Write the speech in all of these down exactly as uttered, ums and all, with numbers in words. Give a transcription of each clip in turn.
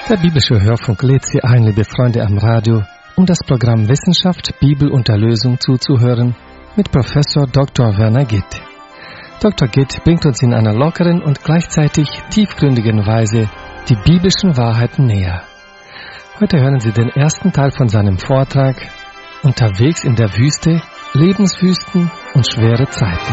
Der biblische Hörfunk lädt Sie ein, liebe Freunde am Radio, um das Programm Wissenschaft, Bibel und Erlösung zuzuhören mit Professor Doktor Werner Gitt. Doktor Gitt bringt uns in einer lockeren und gleichzeitig tiefgründigen Weise die biblischen Wahrheiten näher. Heute hören Sie den ersten Teil von seinem Vortrag Unterwegs in der Wüste, Lebenswüsten und schwere Zeiten.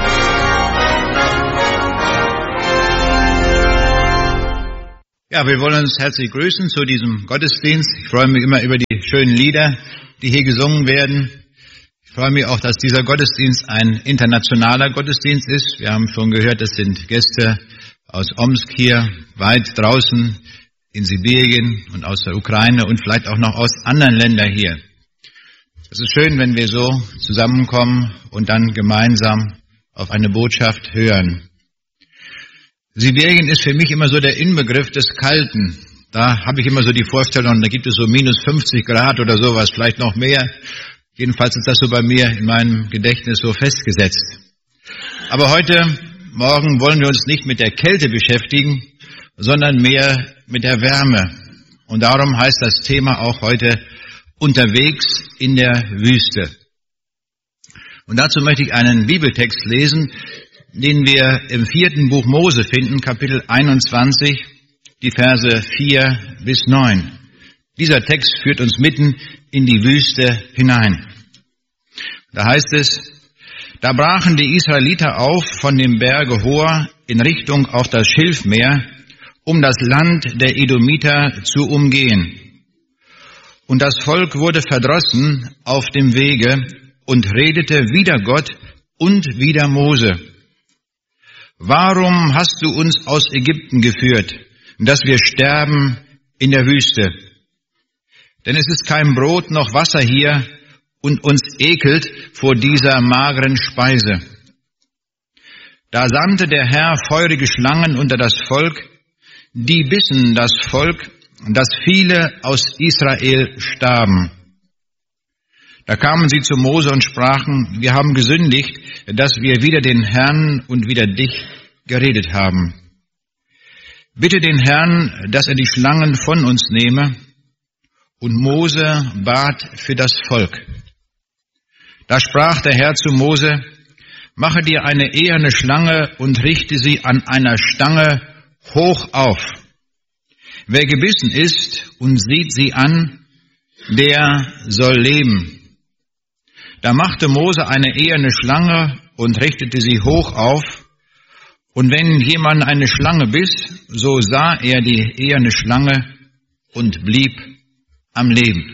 Ja, wir wollen uns herzlich grüßen zu diesem Gottesdienst. Ich freue mich immer über die schönen Lieder, die hier gesungen werden. Ich freue mich auch, dass dieser Gottesdienst ein internationaler Gottesdienst ist. Wir haben schon gehört, es sind Gäste aus Omsk hier, weit draußen in Sibirien und aus der Ukraine und vielleicht auch noch aus anderen Ländern hier. Es ist schön, wenn wir so zusammenkommen und dann gemeinsam auf eine Botschaft hören. Sibirien ist für mich immer so der Inbegriff des Kalten. Da habe ich immer so die Vorstellung, da gibt es so minus fünfzig Grad oder sowas, vielleicht noch mehr. Jedenfalls ist das so bei mir in meinem Gedächtnis so festgesetzt. Aber heute Morgen wollen wir uns nicht mit der Kälte beschäftigen, sondern mehr mit der Wärme. Und darum heißt das Thema auch heute Unterwegs in der Wüste. Und dazu möchte ich einen Bibeltext lesen, den wir im vierten Buch Mose finden, Kapitel einundzwanzig, die Verse vier bis neun. Dieser Text führt uns mitten in die Wüste hinein. Da heißt es, da brachen die Israeliter auf von dem Berge Hor in Richtung auf das Schilfmeer, um das Land der Edomiter zu umgehen. Und das Volk wurde verdrossen auf dem Wege und redete wider Gott und wider Mose. Warum hast du uns aus Ägypten geführt, dass wir sterben in der Wüste? Denn es ist kein Brot noch Wasser hier und uns ekelt vor dieser mageren Speise. Da sandte der Herr feurige Schlangen unter das Volk, die bissen das Volk, dass viele aus Israel starben. Da kamen sie zu Mose und sprachen, wir haben gesündigt, dass wir wider den Herrn und wider dich geredet haben. Bitte den Herrn, dass er die Schlangen von uns nehme. Und Mose bat für das Volk. Da sprach der Herr zu Mose, mache dir eine eherne Schlange und richte sie an einer Stange hoch auf. Wer gebissen ist und sieht sie an, der soll leben. Da machte Mose eine eherne Schlange und richtete sie hoch auf. Und wenn jemand eine Schlange biss, so sah er die eherne Schlange und blieb am Leben.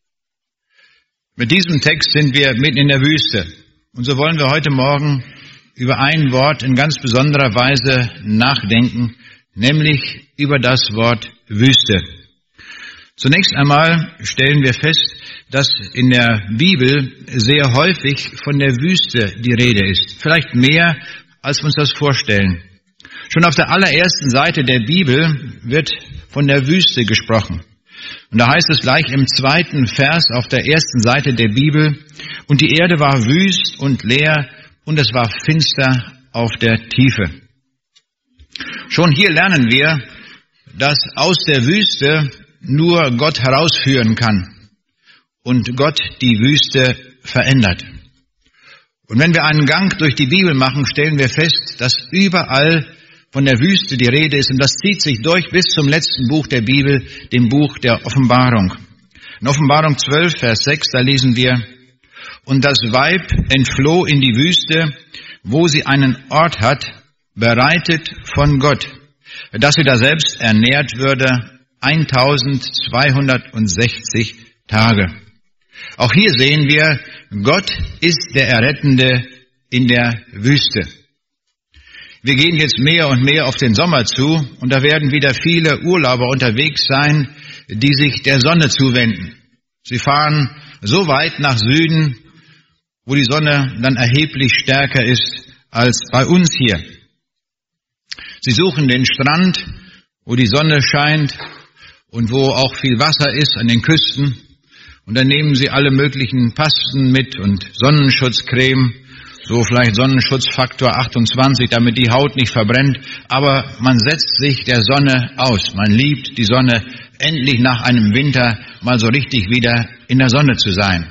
Mit diesem Text sind wir mitten in der Wüste. Und so wollen wir heute Morgen über ein Wort in ganz besonderer Weise nachdenken, nämlich über das Wort Wüste. Zunächst einmal stellen wir fest, dass in der Bibel sehr häufig von der Wüste die Rede ist. Vielleicht mehr, als wir uns das vorstellen. Schon auf der allerersten Seite der Bibel wird von der Wüste gesprochen. Und da heißt es gleich im zweiten Vers auf der ersten Seite der Bibel, und die Erde war wüst und leer, und es war finster auf der Tiefe. Schon hier lernen wir, dass aus der Wüste nur Gott herausführen kann und Gott die Wüste verändert. Und wenn wir einen Gang durch die Bibel machen, stellen wir fest, dass überall von der Wüste die Rede ist. Und das zieht sich durch bis zum letzten Buch der Bibel, dem Buch der Offenbarung. In Offenbarung zwölf, Vers sechs, da lesen wir, und das Weib entfloh in die Wüste, wo sie einen Ort hat, bereitet von Gott, dass sie da selbst ernährt würde, eintausendzweihundertsechzig Tage. Auch hier sehen wir, Gott ist der Errettende in der Wüste. Wir gehen jetzt mehr und mehr auf den Sommer zu und da werden wieder viele Urlauber unterwegs sein, die sich der Sonne zuwenden. Sie fahren so weit nach Süden, wo die Sonne dann erheblich stärker ist als bei uns hier. Sie suchen den Strand, wo die Sonne scheint und wo auch viel Wasser ist an den Küsten. Und dann nehmen sie alle möglichen Pasten mit und Sonnenschutzcreme so vielleicht Sonnenschutzfaktor achtundzwanzig, damit die Haut nicht verbrennt, aber man setzt sich der Sonne aus. Man liebt die Sonne, endlich nach einem Winter mal so richtig wieder in der Sonne zu sein.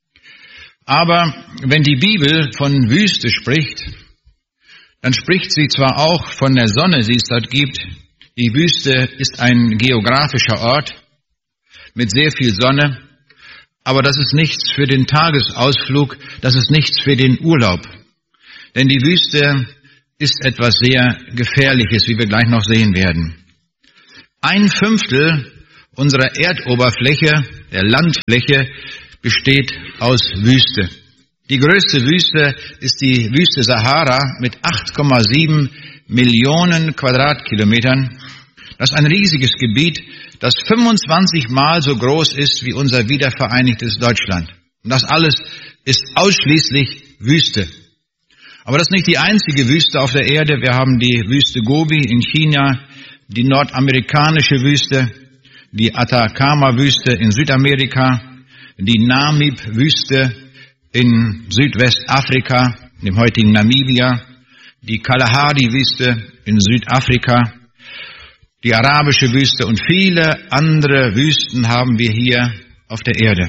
Aber wenn die Bibel von Wüste spricht, dann spricht sie zwar auch von der Sonne, die es dort gibt. Die Wüste ist ein geografischer Ort mit sehr viel Sonne, aber das ist nichts für den Tagesausflug, das ist nichts für den Urlaub. Denn die Wüste ist etwas sehr Gefährliches, wie wir gleich noch sehen werden. Ein Fünftel unserer Erdoberfläche, der Landfläche, besteht aus Wüste. Die größte Wüste ist die Wüste Sahara mit acht Komma sieben Millionen Quadratkilometern. Das ist ein riesiges Gebiet, das fünfundzwanzig Mal so groß ist wie unser wiedervereinigtes Deutschland. Und das alles ist ausschließlich Wüste. Aber das ist nicht die einzige Wüste auf der Erde. Wir haben die Wüste Gobi in China, die nordamerikanische Wüste, die Atacama-Wüste in Südamerika, die Namib-Wüste in Südwestafrika, dem heutigen Namibia, die Kalahari-Wüste in Südafrika, die arabische Wüste und viele andere Wüsten haben wir hier auf der Erde.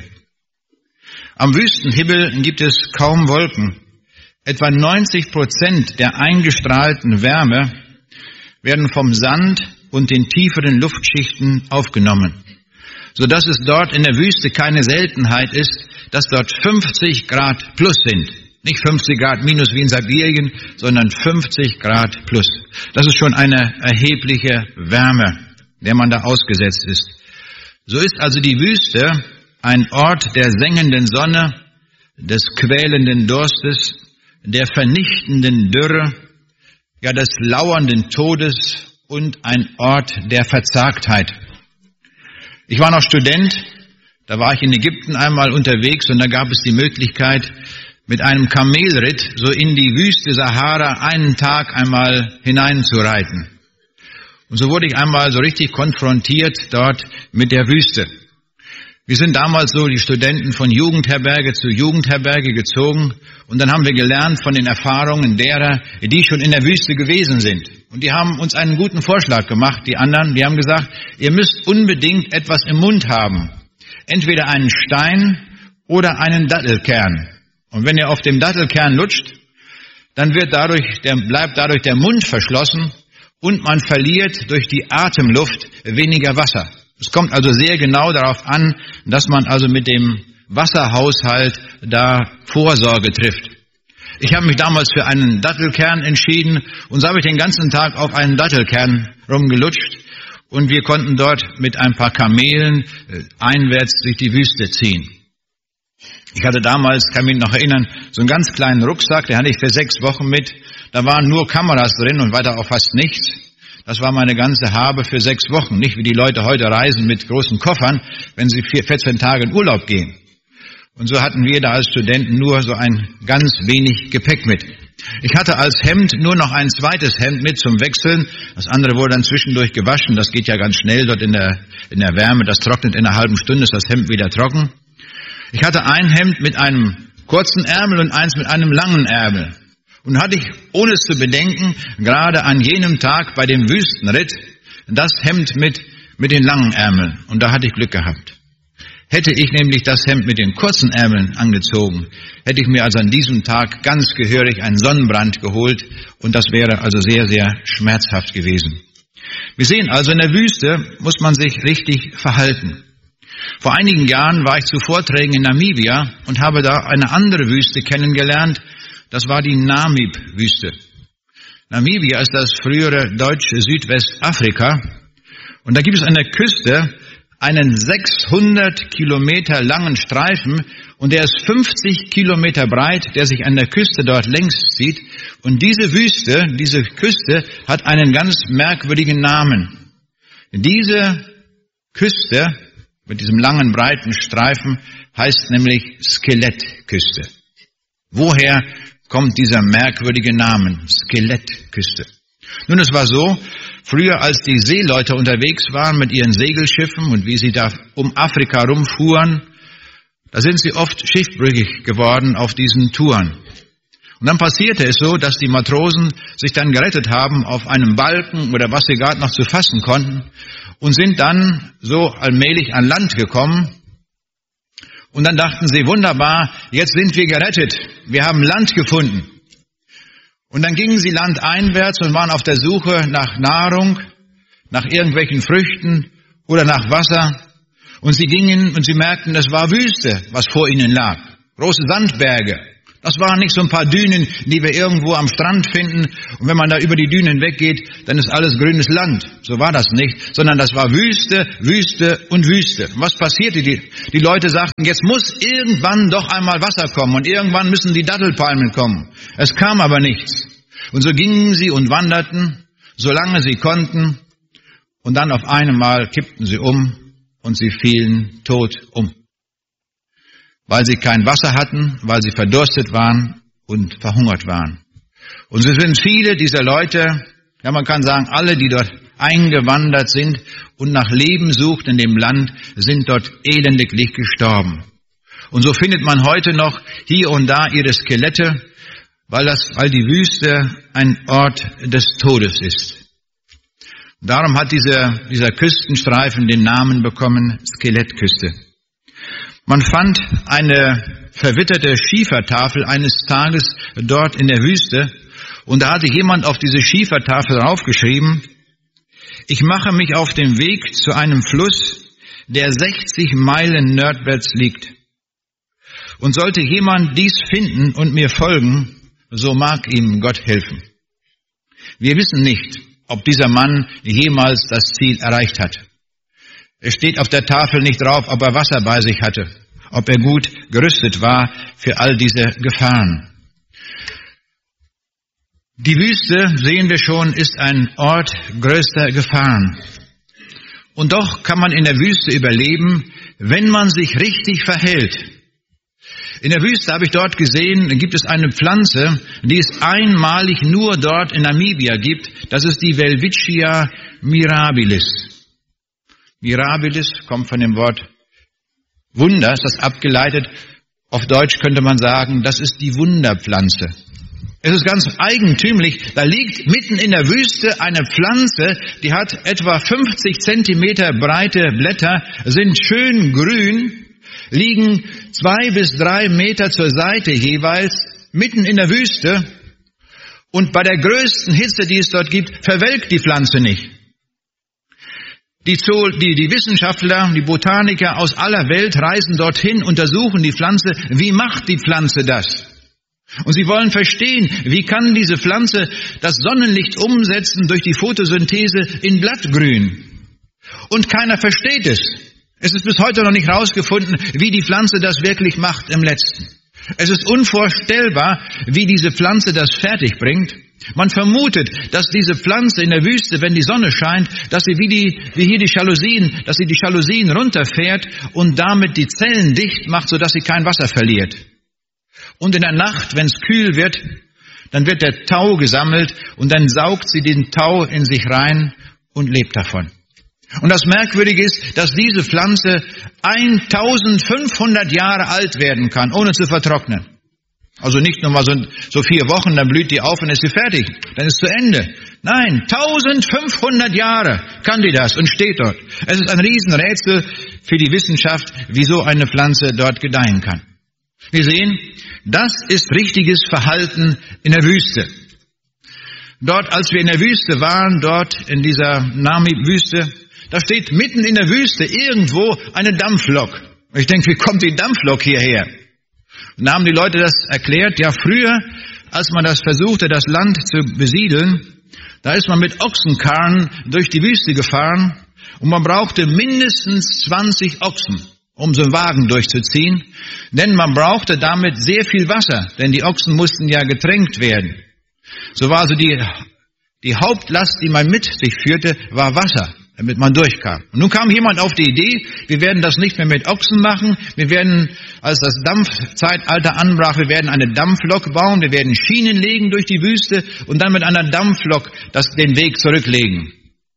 Am Wüstenhimmel gibt es kaum Wolken. Etwa neunzig Prozent der eingestrahlten Wärme werden vom Sand und den tieferen Luftschichten aufgenommen, sodass es dort in der Wüste keine Seltenheit ist, dass dort fünfzig Grad plus sind. Nicht fünfzig Grad minus wie in Sibirien, sondern fünfzig Grad plus. Das ist schon eine erhebliche Wärme, der man da ausgesetzt ist. So ist also die Wüste ein Ort der sengenden Sonne, des quälenden Durstes, der vernichtenden Dürre, ja des lauernden Todes und ein Ort der Verzagtheit. Ich war noch Student, da war ich in Ägypten einmal unterwegs und da gab es die Möglichkeit, mit einem Kamelritt so in die Wüste Sahara einen Tag einmal hineinzureiten. Und so wurde ich einmal so richtig konfrontiert dort mit der Wüste. Wir sind damals so die Studenten von Jugendherberge zu Jugendherberge gezogen und dann haben wir gelernt von den Erfahrungen derer, die schon in der Wüste gewesen sind. Und die haben uns einen guten Vorschlag gemacht, die anderen, die haben gesagt, ihr müsst unbedingt etwas im Mund haben. Entweder einen Stein oder einen Dattelkern. Und wenn ihr auf dem Dattelkern lutscht, dann wird dadurch, der, bleibt dadurch der Mund verschlossen und man verliert durch die Atemluft weniger Wasser. Es kommt also sehr genau darauf an, dass man also mit dem Wasserhaushalt da Vorsorge trifft. Ich habe mich damals für einen Dattelkern entschieden und so habe ich den ganzen Tag auf einen Dattelkern rumgelutscht und wir konnten dort mit ein paar Kamelen einwärts durch die Wüste ziehen. Ich hatte damals, kann mich noch erinnern, so einen ganz kleinen Rucksack, den hatte ich für sechs Wochen mit. Da waren nur Kameras drin und weiter auch fast nichts. Das war meine ganze Habe für sechs Wochen. Nicht wie die Leute heute reisen mit großen Koffern, wenn sie vierzehn Tage in Urlaub gehen. Und so hatten wir da als Studenten nur so ein ganz wenig Gepäck mit. Ich hatte als Hemd nur noch ein zweites Hemd mit zum Wechseln. Das andere wurde dann zwischendurch gewaschen. Das geht ja ganz schnell dort in der, in der Wärme. Das trocknet in einer halben Stunde, ist das Hemd wieder trocken. Ich hatte ein Hemd mit einem kurzen Ärmel und eins mit einem langen Ärmel. Und hatte ich, ohne es zu bedenken, gerade an jenem Tag bei dem Wüstenritt das Hemd mit, mit den langen Ärmeln. Und da hatte ich Glück gehabt. Hätte ich nämlich das Hemd mit den kurzen Ärmeln angezogen, hätte ich mir also an diesem Tag ganz gehörig einen Sonnenbrand geholt. Und das wäre also sehr, sehr schmerzhaft gewesen. Wir sehen also, in der Wüste muss man sich richtig verhalten. Vor einigen Jahren war ich zu Vorträgen in Namibia und habe da eine andere Wüste kennengelernt. Das war die Namib-Wüste. Namibia ist das frühere deutsche Südwestafrika. Und da gibt es an der Küste einen sechshundert Kilometer langen Streifen und der ist fünfzig Kilometer breit, der sich an der Küste dort längs zieht. Und diese Wüste, diese Küste hat einen ganz merkwürdigen Namen. Diese Küste mit diesem langen, breiten Streifen heißt nämlich Skelettküste. Woher kommt dieser merkwürdige Name, Skelettküste? Nun, es war so, früher als die Seeleute unterwegs waren mit ihren Segelschiffen und wie sie da um Afrika rumfuhren, da sind sie oft schiffbrüchig geworden auf diesen Touren. Und dann passierte es so, dass die Matrosen sich dann gerettet haben auf einem Balken oder was sie gerade noch zu fassen konnten und sind dann so allmählich an Land gekommen. Und dann dachten sie, wunderbar, jetzt sind wir gerettet, wir haben Land gefunden. Und dann gingen sie landeinwärts und waren auf der Suche nach Nahrung, nach irgendwelchen Früchten oder nach Wasser. Und sie gingen und sie merkten, es war Wüste, was vor ihnen lag. Große Sandberge. Das waren nicht so ein paar Dünen, die wir irgendwo am Strand finden. Und wenn man da über die Dünen weggeht, dann ist alles grünes Land. So war das nicht, sondern das war Wüste, Wüste und Wüste. Und was passierte? Die, die Leute sagten, jetzt muss irgendwann doch einmal Wasser kommen und irgendwann müssen die Dattelpalmen kommen. Es kam aber nichts. Und so gingen sie und wanderten, solange sie konnten. Und dann auf einmal kippten sie um und sie fielen tot um. Weil sie kein Wasser hatten, weil sie verdurstet waren und verhungert waren. Und so sind viele dieser Leute, ja man kann sagen, alle, die dort eingewandert sind und nach Leben sucht in dem Land, sind dort elendiglich gestorben. Und so findet man heute noch hier und da ihre Skelette, weil das, weil die Wüste ein Ort des Todes ist. Darum hat dieser, dieser Küstenstreifen den Namen bekommen, Skelettküste. Man fand eine verwitterte Schiefertafel eines Tages dort in der Wüste und da hatte jemand auf diese Schiefertafel draufgeschrieben, ich mache mich auf den Weg zu einem Fluss, der sechzig Meilen nordwärts liegt. Und sollte jemand dies finden und mir folgen, so mag ihm Gott helfen. Wir wissen nicht, ob dieser Mann jemals das Ziel erreicht hat. Es steht auf der Tafel nicht drauf, ob er Wasser bei sich hatte, ob er gut gerüstet war für all diese Gefahren. Die Wüste, sehen wir schon, ist ein Ort größter Gefahren. Und doch kann man in der Wüste überleben, wenn man sich richtig verhält. In der Wüste habe ich dort gesehen, gibt es eine Pflanze, die es einmalig nur dort in Namibia gibt. Das ist die Welwitschia mirabilis. Mirabilis kommt von dem Wort Wunder, ist das abgeleitet. Auf Deutsch könnte man sagen, das ist die Wunderpflanze. Es ist ganz eigentümlich, da liegt mitten in der Wüste eine Pflanze, die hat etwa fünfzig Zentimeter breite Blätter, sind schön grün, liegen zwei bis drei Meter zur Seite jeweils, mitten in der Wüste. Und bei der größten Hitze, die es dort gibt, verwelkt die Pflanze nicht. Die, die, die Wissenschaftler, die Botaniker aus aller Welt reisen dorthin, untersuchen die Pflanze. Wie macht die Pflanze das? Und sie wollen verstehen, wie kann diese Pflanze das Sonnenlicht umsetzen durch die Photosynthese in Blattgrün? Und keiner versteht es. Es ist bis heute noch nicht herausgefunden, wie die Pflanze das wirklich macht im Letzten. Es ist unvorstellbar, wie diese Pflanze das fertig bringt. Man vermutet, dass diese Pflanze in der Wüste, wenn die Sonne scheint, dass sie wie die, wie hier die Jalousien, dass sie die Jalousien runterfährt und damit die Zellen dicht macht, sodass sie kein Wasser verliert. Und in der Nacht, wenn es kühl wird, dann wird der Tau gesammelt und dann saugt sie den Tau in sich rein und lebt davon. Und das Merkwürdige ist, dass diese Pflanze eintausendfünfhundert Jahre alt werden kann, ohne zu vertrocknen. Also nicht nur mal so, so vier Wochen, dann blüht die auf und ist sie fertig. Dann ist zu Ende. Nein, eintausendfünfhundert Jahre kann die das und steht dort. Es ist ein Riesenrätsel für die Wissenschaft, wie so eine Pflanze dort gedeihen kann. Wir sehen, das ist richtiges Verhalten in der Wüste. Dort, als wir in der Wüste waren, dort in dieser Namib-Wüste, da steht mitten in der Wüste irgendwo eine Dampflok. Ich denke, wie kommt die Dampflok hierher? Und da haben die Leute das erklärt, ja früher, als man das versuchte, das Land zu besiedeln, da ist man mit Ochsenkarren durch die Wüste gefahren und man brauchte mindestens zwanzig Ochsen, um so einen Wagen durchzuziehen, denn man brauchte damit sehr viel Wasser, denn die Ochsen mussten ja getränkt werden. So war also die, die Hauptlast, die man mit sich führte, war Wasser, damit man durchkam. Und nun kam jemand auf die Idee, wir werden das nicht mehr mit Ochsen machen, wir werden, als das Dampfzeitalter anbrach, wir werden eine Dampflok bauen, wir werden Schienen legen durch die Wüste und dann mit einer Dampflok das, den Weg zurücklegen.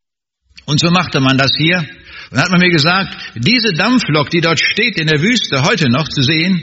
Und so machte man das hier. Und dann hat man mir gesagt, diese Dampflok, die dort steht in der Wüste heute noch zu sehen,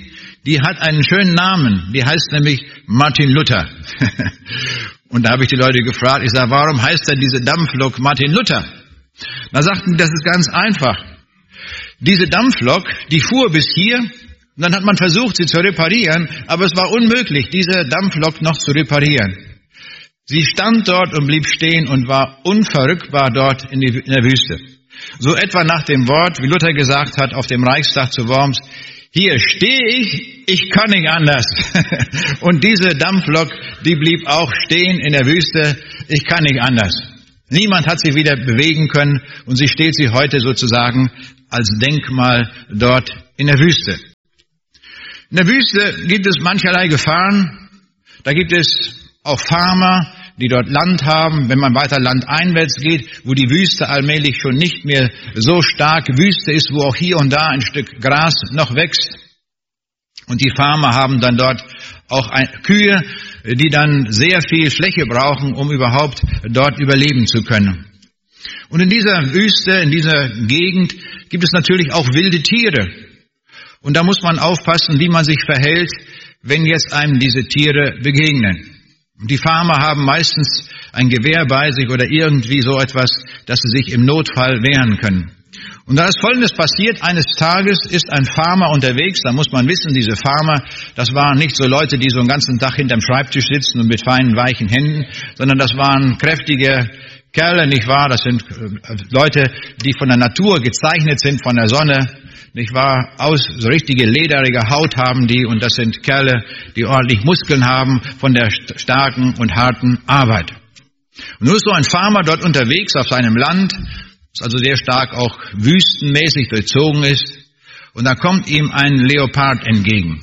die hat einen schönen Namen. Die heißt nämlich Martin Luther. Und da habe ich die Leute gefragt, ich sage, warum heißt denn diese Dampflok Martin Luther? Da sagten die, das ist ganz einfach. Diese Dampflok, die fuhr bis hier, und dann hat man versucht, sie zu reparieren, aber es war unmöglich, diese Dampflok noch zu reparieren. Sie stand dort und blieb stehen und war unverrückbar dort in, die, in der Wüste. So etwa nach dem Wort, wie Luther gesagt hat auf dem Reichstag zu Worms, hier stehe ich, ich kann nicht anders. Und diese Dampflok, die blieb auch stehen in der Wüste, ich kann nicht anders. Niemand hat sie wieder bewegen können und sie steht sie heute sozusagen als Denkmal dort in der Wüste. In der Wüste gibt es mancherlei Gefahren, da gibt es auch Farmer, die dort Land haben, wenn man weiter landeinwärts geht, wo die Wüste allmählich schon nicht mehr so stark Wüste ist, wo auch hier und da ein Stück Gras noch wächst. Und die Farmer haben dann dort auch ein, Kühe, die dann sehr viel Fläche brauchen, um überhaupt dort überleben zu können. Und in dieser Wüste, in dieser Gegend gibt es natürlich auch wilde Tiere. Und da muss man aufpassen, wie man sich verhält, wenn jetzt einem diese Tiere begegnen. Die Farmer haben meistens ein Gewehr bei sich oder irgendwie so etwas, dass sie sich im Notfall wehren können. Und da ist Folgendes passiert. Eines Tages ist ein Farmer unterwegs. Da muss man wissen, diese Farmer, das waren nicht so Leute, die so einen ganzen Tag hinterm Schreibtisch sitzen und mit feinen, weichen Händen, sondern das waren kräftige Kerle, nicht wahr? Das sind Leute, die von der Natur gezeichnet sind, von der Sonne, nicht wahr? Aus, so richtige lederige Haut haben die, und das sind Kerle, die ordentlich Muskeln haben von der starken und harten Arbeit. Und nun ist so ein Farmer dort unterwegs auf seinem Land, das also sehr stark auch wüstenmäßig durchzogen ist, und da kommt ihm ein Leopard entgegen.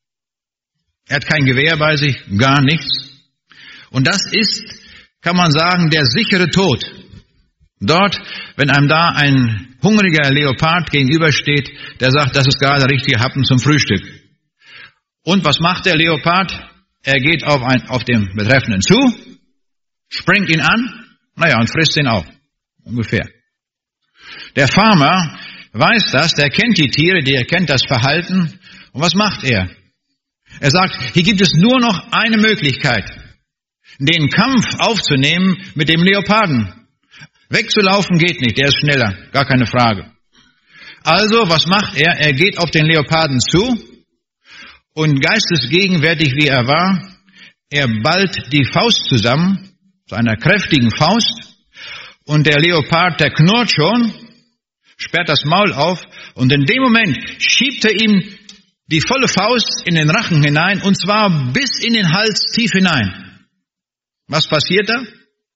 Er hat kein Gewehr bei sich, gar nichts. Und das ist, kann man sagen, der sichere Tod. Dort, wenn einem da ein hungriger Leopard gegenübersteht, der sagt, das ist gerade der richtige Happen zum Frühstück. Und was macht der Leopard? Er geht auf, ein, auf den Betreffenden zu, springt ihn an, naja, und frisst ihn auf. Ungefähr. Der Farmer weiß das, der kennt die Tiere, der kennt das Verhalten. Und was macht er? Er sagt, hier gibt es nur noch eine Möglichkeit, den Kampf aufzunehmen mit dem Leoparden. Wegzulaufen geht nicht, der ist schneller, gar keine Frage. Also, was macht er? Er geht auf den Leoparden zu und geistesgegenwärtig wie er war, er ballt die Faust zusammen, zu einer kräftigen Faust, und der Leopard, der knurrt schon, sperrt das Maul auf, und in dem Moment schiebt er ihm die volle Faust in den Rachen hinein, und zwar bis in den Hals tief hinein. Was passiert da?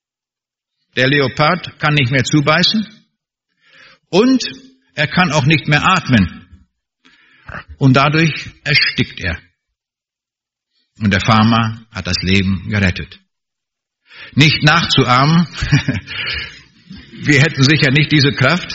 Der Leopard kann nicht mehr zubeißen und er kann auch nicht mehr atmen. Und dadurch erstickt er. Und der Farmer hat das Leben gerettet. Nicht nachzuahmen, wir hätten sicher nicht diese Kraft,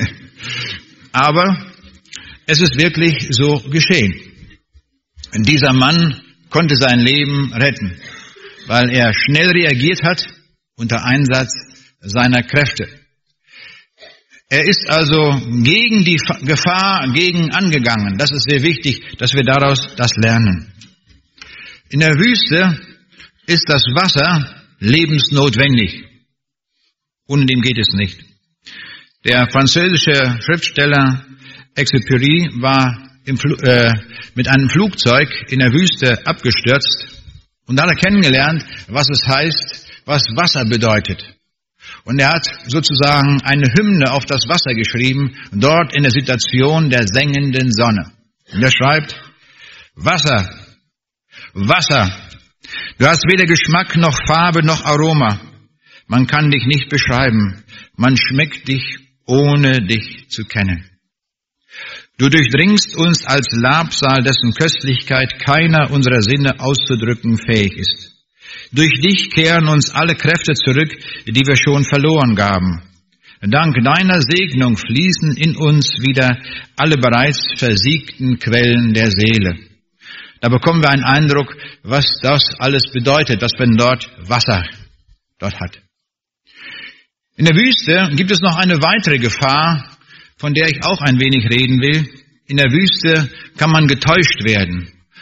aber es ist wirklich so geschehen. Dieser Mann konnte sein Leben retten, weil er schnell reagiert hat unter Einsatz seiner Kräfte. Er ist also gegen die Gefahr gegen angegangen. Das ist sehr wichtig, dass wir daraus das lernen. In der Wüste ist das Wasser lebensnotwendig. Ohne dem geht es nicht. Der französische Schriftsteller Exupéry war im Fl- äh, mit einem Flugzeug in der Wüste abgestürzt und da hat er kennengelernt, was es heißt, was Wasser bedeutet. Und er hat sozusagen eine Hymne auf das Wasser geschrieben, dort in der Situation der sengenden Sonne. Und er schreibt, Wasser, Wasser, du hast weder Geschmack noch Farbe noch Aroma. Man kann dich nicht beschreiben, man schmeckt dich, ohne dich zu kennen. Du durchdringst uns als Labsal, dessen Köstlichkeit keiner unserer Sinne auszudrücken fähig ist. Durch dich kehren uns alle Kräfte zurück, die wir schon verloren gaben. Dank deiner Segnung fließen in uns wieder alle bereits versiegten Quellen der Seele. Da bekommen wir einen Eindruck, was das alles bedeutet, dass man dort Wasser dort hat. In der Wüste gibt es noch eine weitere Gefahr, von der ich auch ein wenig reden will. In der Wüste kann man getäuscht werden.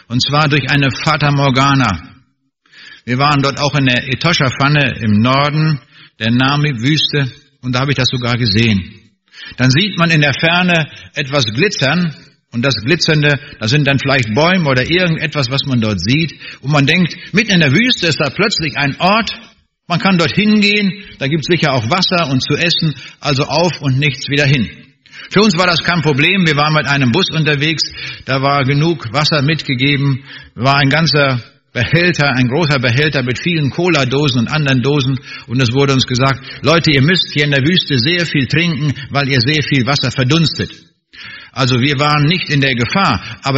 Und zwar durch eine Fata Morgana. Wir waren dort auch in der Etosha-Pfanne im Norden der Namib-Wüste und da habe ich das sogar gesehen. Dann sieht man in der Ferne etwas glitzern und das Glitzernde, das sind dann vielleicht Bäume oder irgendetwas, was man dort sieht. Und man denkt, mitten in der Wüste ist da plötzlich ein Ort, man kann dort hingehen, da gibt es sicher auch Wasser und zu essen, also auf und nichts wieder hin. Für uns war das kein Problem, wir waren mit einem Bus unterwegs, da war genug Wasser mitgegeben, war ein ganzer Behälter, ein großer Behälter mit vielen Cola-Dosen und anderen Dosen und es wurde uns gesagt, Leute, ihr müsst hier in der Wüste sehr viel trinken, weil ihr sehr viel Wasser verdunstet. Also wir waren nicht in der Gefahr, aber